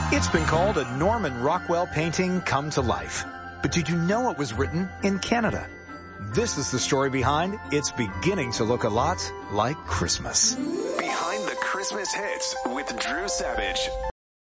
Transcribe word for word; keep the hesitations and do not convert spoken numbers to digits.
It's been called a Norman Rockwell painting come to life. But did you know it was written in Canada? This is the story behind It's Beginning to Look a Lot Like Christmas. Behind the Christmas Hits with Drew Savage.